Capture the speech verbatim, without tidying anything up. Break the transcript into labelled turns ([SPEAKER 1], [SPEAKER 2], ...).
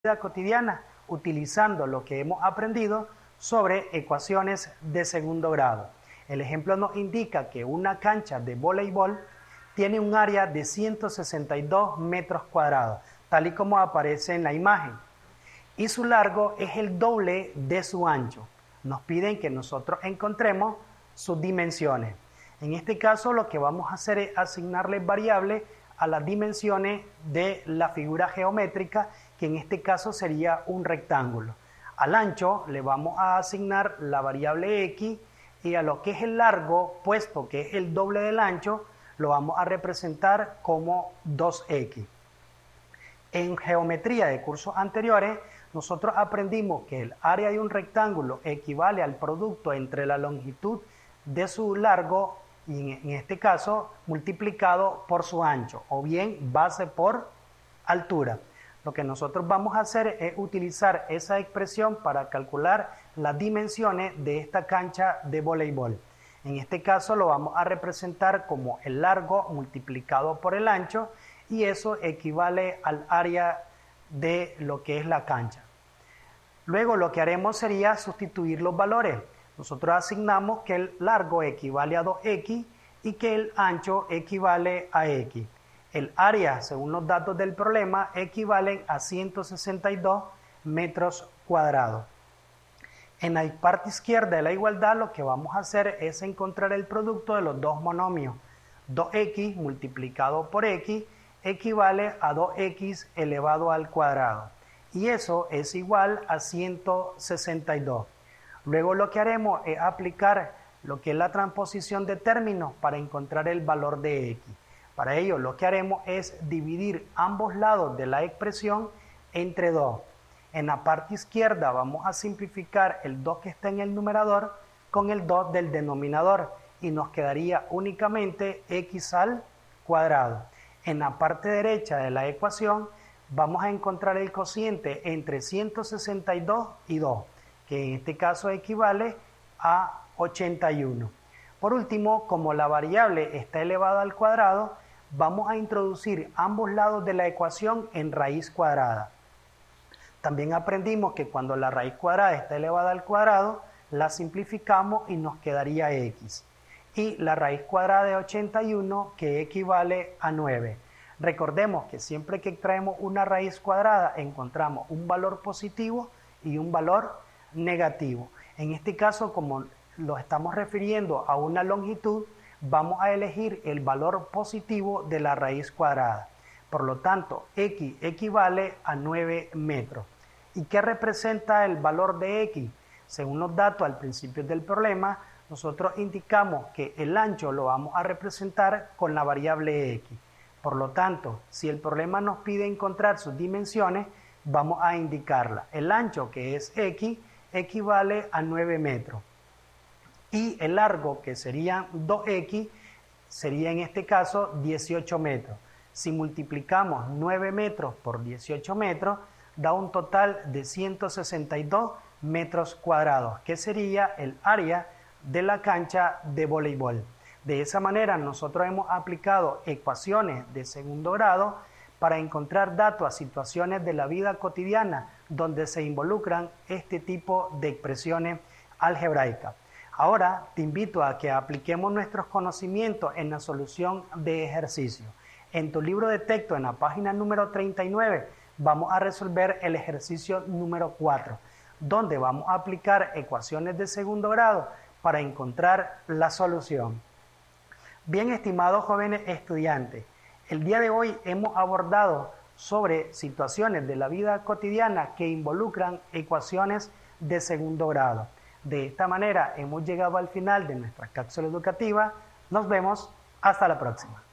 [SPEAKER 1] vida cotidiana utilizando lo que hemos aprendido sobre ecuaciones de segundo grado. El ejemplo nos indica que una cancha de voleibol tiene un área de ciento sesenta y dos metros cuadrados, tal y como aparece en la imagen, y su largo es el doble de su ancho. Nos piden que nosotros encontremos sus dimensiones. En este caso, lo que vamos a hacer es asignarle variables a las dimensiones de la figura geométrica, que en este caso sería un rectángulo. Al ancho le vamos a asignar la variable x, y a lo que es el largo, puesto que es el doble del ancho, lo vamos a representar como dos x. En geometría de cursos anteriores, nosotros aprendimos que el área de un rectángulo equivale al producto entre la longitud de su largo, y en este caso multiplicado por su ancho, o bien base por altura. Lo que nosotros vamos a hacer es utilizar esa expresión para calcular las dimensiones de esta cancha de voleibol. En este caso lo vamos a representar como el largo multiplicado por el ancho, y eso equivale al área de lo que es la cancha. Luego lo que haremos sería sustituir los valores. Nosotros asignamos que el largo equivale a dos x y que el ancho equivale a x. El área, según los datos del problema, equivale a ciento sesenta y dos metros cuadrados. En la parte izquierda de la igualdad lo que vamos a hacer es encontrar el producto de los dos monomios. dos x multiplicado por x equivale a dos x elevado al cuadrado, y eso es igual a ciento sesenta y dos. Luego lo que haremos es aplicar lo que es la transposición de términos para encontrar el valor de x. Para ello lo que haremos es dividir ambos lados de la expresión entre dos. En la parte izquierda vamos a simplificar el dos que está en el numerador con el dos del denominador, y nos quedaría únicamente x al cuadrado. En la parte derecha de la ecuación vamos a encontrar el cociente entre ciento sesenta y dos y dos, que en este caso equivale a ochenta y uno. Por último, como la variable está elevada al cuadrado, vamos a introducir ambos lados de la ecuación en raíz cuadrada. También aprendimos que cuando la raíz cuadrada está elevada al cuadrado, la simplificamos y nos quedaría x. Y la raíz cuadrada de ochenta y uno, que equivale a nueve. Recordemos que siempre que extraemos una raíz cuadrada encontramos un valor positivo y un valor negativo. En este caso, como lo estamos refiriendo a una longitud, vamos a elegir el valor positivo de la raíz cuadrada. Por lo tanto, x equivale a nueve metros. ¿Y qué representa el valor de x? Según los datos al principio del problema, nosotros indicamos que el ancho lo vamos a representar con la variable x. Por lo tanto, si el problema nos pide encontrar sus dimensiones, vamos a indicarla. El ancho, que es x, equivale a nueve metros. Y el largo, que serían dos x, sería en este caso dieciocho metros. Si multiplicamos nueve metros por dieciocho metros, da un total de ciento sesenta y dos metros cuadrados, que sería el área de la cancha de voleibol. De esa manera nosotros hemos aplicado ecuaciones de segundo grado para encontrar datos a situaciones de la vida cotidiana donde se involucran este tipo de expresiones algebraicas. Ahora te invito a que apliquemos nuestros conocimientos en la solución de ejercicios. En tu libro de texto, en la página número treinta y nueve, vamos a resolver el ejercicio número cuatro, donde vamos a aplicar ecuaciones de segundo grado para encontrar la solución. Bien, estimados jóvenes estudiantes, el día de hoy hemos abordado sobre situaciones de la vida cotidiana que involucran ecuaciones de segundo grado. De esta manera hemos llegado al final de nuestra cápsula educativa. Nos vemos hasta la próxima.